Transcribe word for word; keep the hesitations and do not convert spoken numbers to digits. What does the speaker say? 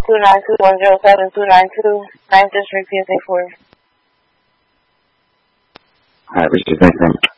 two nine two one zero seven two nine two. ninth District P S A four. All right, Richard, thanks, man.